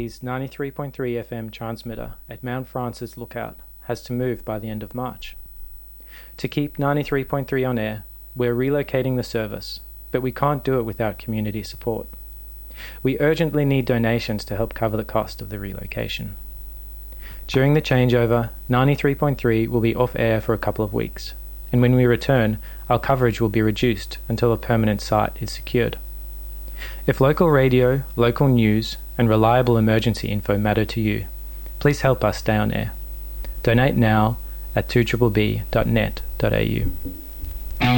ACT's 93.3 FM transmitter at Mount Francis Lookout has to move by the end of March. To keep 93.3 on air, we're relocating the service, but we can't do it without community support. We urgently need donations to help cover the cost of the relocation. During the changeover, 93.3 will be off air for a couple of weeks, and when we return, our coverage will be reduced until a permanent site is secured. If local radio, local news, and reliable emergency info matter to you, please help us stay on air. Donate now at 2BBB.net.au.